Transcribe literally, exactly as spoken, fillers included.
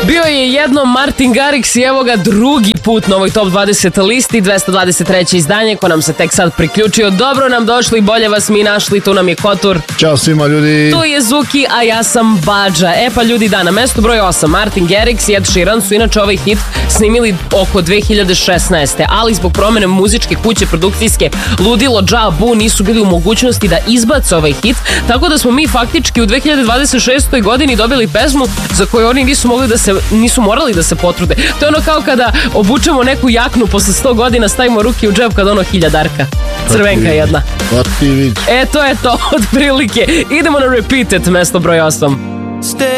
Bio je jednom Martin Garrix i evo ga drugi put na ovoj top dvadeset listi, dvesta dvadeset treće izdanje, ko nam se tek sad priključio. Dobro nam došli, bolje vas mi našli, tu nam je Kotur. Ćao svima ljudi. Tu je Zuki, a ja sam Badža. E pa ljudi, da, na mestu broj osam Martin Garrix i Ed Sheeran su inače ovaj hit snimili oko dve hiljade šesnaeste. ali zbog promene muzičke kuće produkcijske Ludilo, Ja, Bu nisu bili u mogućnosti da izbace ovaj hit, tako da smo mi faktički u dve hiljade dvadeset šestoj godini dobili pesmu za koju oni nisu mogli da se, nisu morali da se potrude. To je ono kao kada obučemo neku jaknu, posle sto godina stavimo ruke u džep kada ono hiljadarka. Crvenka jedna. Pa ti vidi. E, to je to, od prilike. Idemo na Repeated, mesto broj osam.